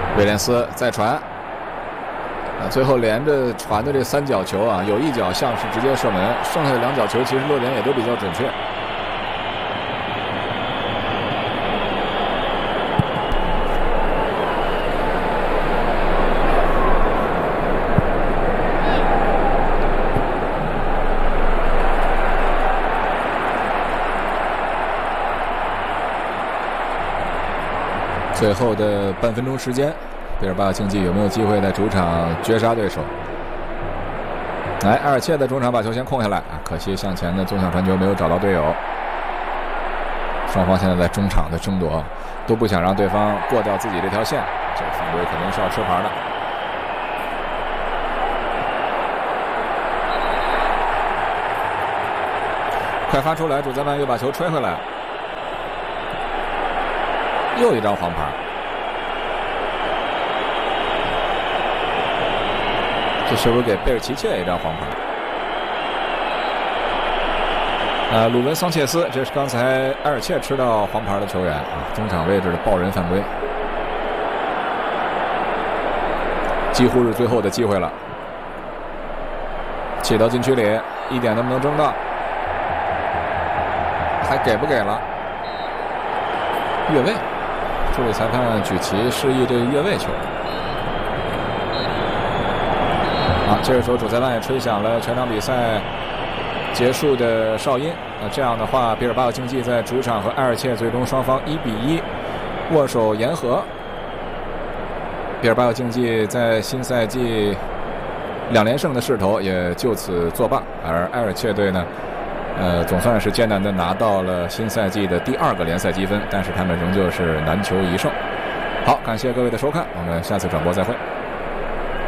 威廉斯再传，最后连着传的这3脚球啊，有一脚像是直接射门，剩下的2脚球其实落点也都比较准确。最后的半分钟时间，毕尔巴鄂竞技有没有机会在主场绝杀对手？埃尔切在中场把球先控下来，可惜向前的纵向传球没有找到队友。双方现在在中场的争夺，都不想让对方过掉自己这条线，这个犯规肯定是要吃牌的。快发出来，主裁判又把球吹回来。又一张黄牌，这是不是给贝尔奇切一张黄牌？鲁文桑切斯，这是刚才埃尔切吃到黄牌的球员啊，中场位置的抱人犯规，几乎是最后的机会了。起到禁区里，一点能不能争到？还给不给了？越位。助理裁判举旗示意这个越位球。这个时候主裁判也吹响了全场比赛结束的哨音。这样的话，毕尔巴鄂竞技在主场和埃尔切最终双方1-1握手言和。毕尔巴鄂竞技在新赛季2连胜的势头也就此作罢，而埃尔切队呢？总算是艰难地拿到了新赛季的第2个联赛积分，但是他们仍旧是难求一胜。好，感谢各位的收看，我们下次转播再会。